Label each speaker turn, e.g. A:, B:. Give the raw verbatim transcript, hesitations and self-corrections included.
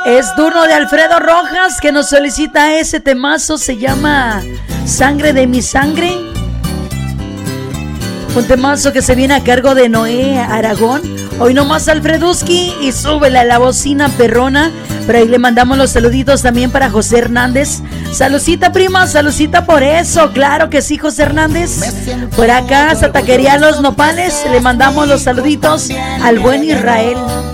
A: Es turno de Alfredo Rojas, que nos solicita ese temazo. Se llama Sangre de mi sangre. Un temazo que se viene a cargo de Noé Aragón. Hoy nomás Alfreduski, y súbele a la bocina perrona. Pero ahí le mandamos los saluditos también para José Hernández. Salucita, prima, salucita por eso. Claro que sí, José Hernández. Por acá, hasta Taquería Los Nopales, le mandamos los saluditos al buen Israel.